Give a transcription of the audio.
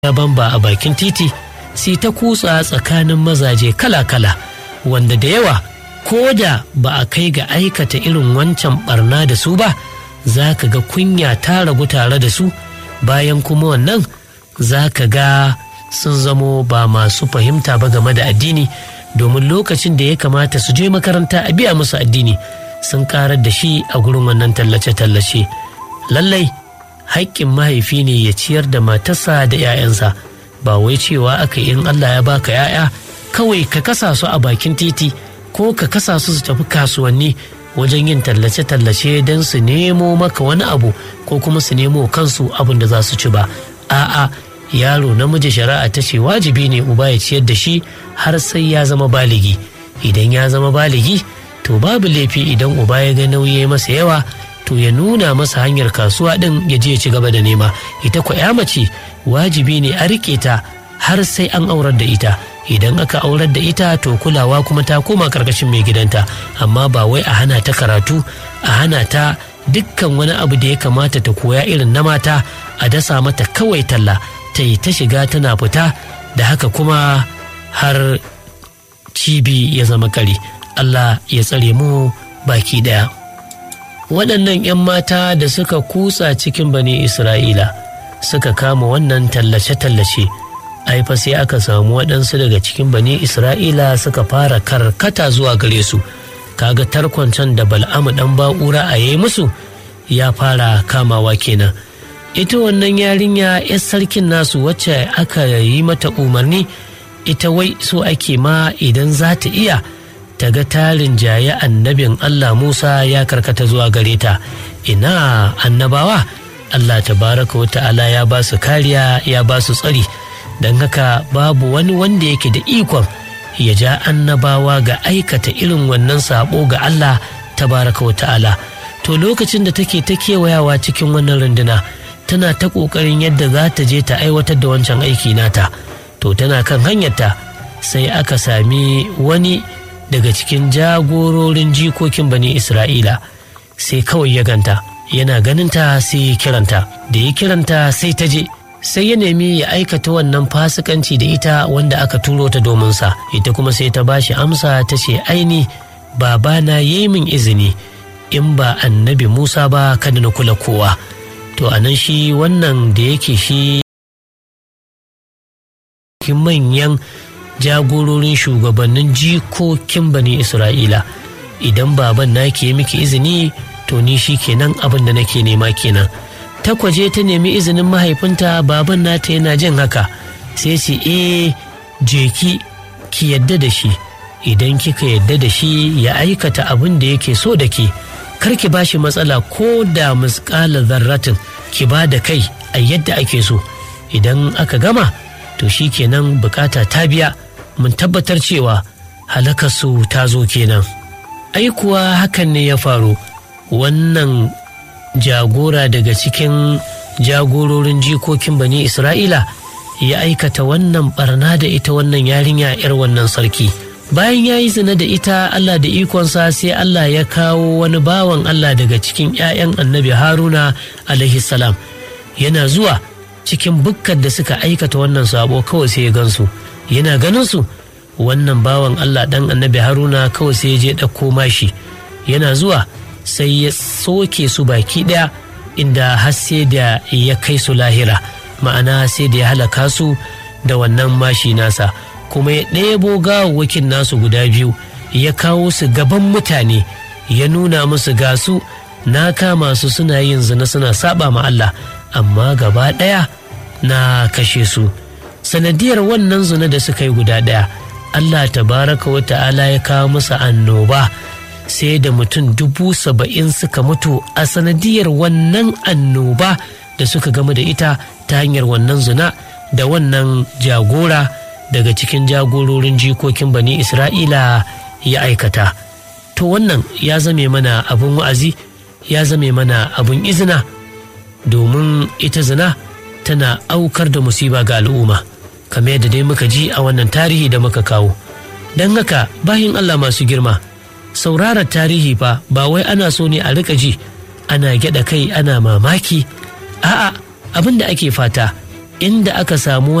bamba a bakin titi sai ta kutsa tsakanin mazaje kala-kala wanda da yawa ko da ba a kai ga aikata irin wancan barna da su ba za ka ga kunya ta ragu tare da su, bayan kuma wannan za ka ga sun zamo ba masu fahimta ba game da addini, domin lokacin da ya kamata su je makaranta a biya musu addini sun karar da shi a gurin wannan tallace-tallace. Lallai haƙƙin mahaifi ne ya ciyar da matarsa da 'ya'yansa, ba wai cewa aka in Allah ya baka 'ya'ya kawai ka kasa su a bakin titi ko ka kasa su tafi kasuwanni wajen yin tallace-tallace don su nemo maka wani abu ko kuma su nemo kansu abin da za su ci ba. A'a, yaro namiji shari'a ta ce wajibi ne uba ya ciyar da shi har sai ya zama baligi. Idan ya zama baligi to babu laifi idan uba ya ga nauyi masa yawa to ya nuna masa hanyar kasuwa din ya je ya ci gaba da nema. Ita kwa ya mace wajibi ne a rike ta har sai an aurar da ita. Idan aka aurar da ita to kulawa kuma ta koma karkashin mai gidanta, amma ba wai a hana ta karatu, a hana ta dukkan wani abu da ya kamata ta koya irin na mata, a dasa mata kawai talla ta yi ta shiga tana fita, da haka kuma har cibi ya zama kari. Allah ya tsare mu baki daya. Waɗannan 'yan mata da suka kutsa cikin bani Isra'ila suka kama wannan tallace-tallace, ai fa sai aka samu waɗansu daga cikin bani Isra'ila suka fara karkata zuwa gare su. Kaga tarkon can da Bal'amu ɗan Ba'ura a yayi musu ya fara kamawa kenan. Ita wannan yarinya 'yar sarkin nasu wacce aka yi mata umarni, ita wai so ake ma idan za ta iya ta ga tarin jaye annabin Allah Musa ya karkata zuwa gare ta. Ina annabawa Allah tabaraka wa ta'ala ya ba su kariya, ya ba su tsari, don haka babu wani wanda yake da ikon ya ja annabawa ga aikata irin wannan sabo ga Allah tabaraka wa ta'ala. To lokacin da take ta kewayawa cikin wannan runduna tana ta ƙoƙarin yadda za ta je ta aiwatar da wancan aiki nata, to tana kan hanyarta sai aka sami wani daga cikin jagororin jikokin bani Isra'ila sai kawai ya ganta, yana ganinta sai ya kiranta, da ya kiranta sai ta je, sai ya nemi ya aikata wannan fasikanci da ita wanda aka turo ta domin sa. Ita kuma sai ta bashi amsa ta ce aini babana yayi min izini in ba annabi Musa ba kada na kula kowa. To anan shi wannan da yake shi manyan jagororin shugabannin jikokin bani Isra'ila, idan baban nake miki izini to ni shi kenan abin da nake nema kenan. Ta kwaje ta nemi izinin mahaifinta, baban nata yana jin haka sai ce je ki yadda da shi, idan kika yadda da shi ya aikata abin da yake so da ke, kar ki bashi matsala ko da misƙala zarratin, ki ba da kai a yadda ake so. Idan aka gama to shi kenan bukata ta biya, mun tabbatar cewa halakarsu ta zo kenan. Ai kuwa hakan ne ya faru. Wannan jagora daga cikin jagororin jikokin bani Isra'ila ya aikata wannan barna da ita wannan yarinya 'yar wannan sarki. Bayan ya yi zina da ita, Allah da ikonsa sai Allah ya kawo wani bawan Allah daga cikin 'ya'yan annabi Haruna alaihi salam. Yana zuwa cikin bukkar da suka aikata wannan sabo kawai sai ya gansu. Yana ganin su, wannan bawan Allah ɗan annabi Haruna kawai sai ya je ɗauko mashi. Yana zuwa sai ya soke su baki ɗaya, inda har sai da ya kai su lahira, ma'ana sai da ya halaka su da wannan mashi nasa, kuma ya ɗebo gawawwakin nasu guda biyu ya kawo su gaban mutane, ya nuna musu gasu na kama su suna yin zina suna saba ma Allah, amma gaba ɗaya na kashe su. Sanadiyar wannan zina da suka yi guda ɗaya, Allah tabaraka wa ta'ala ya kawo musu annoba, sai da mutum 70,000 suka mutu a sanadiyar wannan annoba da suka gama da ita ta hanyar wannan zina da wannan jagora daga cikin jagororin jikokin bani Isra'ila ya aikata. To wannan ya zame mana abin wa'azi, ya zame mana abin izina, domin ita zina tana aukar da musiba ga al'umma, kamar yadda dai muka ji a wannan tarihi da muka kawo. Don haka bayin Allah masu girma, sauraron tarihi fa ba wai ana so ne a rika ji ana gyada kai ana mamaki. A'a, abin da ake fata inda aka samu